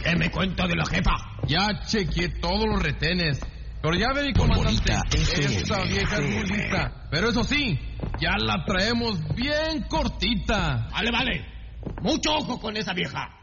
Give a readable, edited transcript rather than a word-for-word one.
¿Qué me cuenta de la jefa? Ya chequeé todos los retenes. Pero ya ve, mi comandante, esa vieja es muy lista. Pero eso sí, ya la traemos bien cortita. Vale. Mucho ojo con esa vieja.